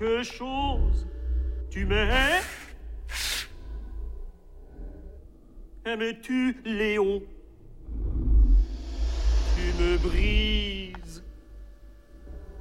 quelque chose. Tu m'aimes? Aimes-tu Léon? Tu me brilles